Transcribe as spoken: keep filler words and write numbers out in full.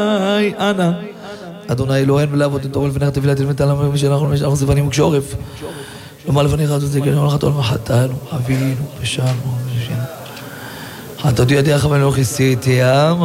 אנא אדוני אלוהינו לעבוד את תורה לפניך תפילת תלמד עלינו ושאנחנו נשאר זבנים וכשעורף למה לפניך את זה כנראה לך תולמה חטאנו חבינו ושענו חטאתי ידיך ולא כיסיתי